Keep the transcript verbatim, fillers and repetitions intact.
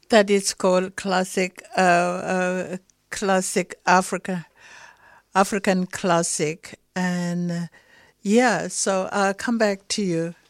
That is called classic, uh, uh, classic Africa, African classic, and uh, yeah. So I'll come back to you.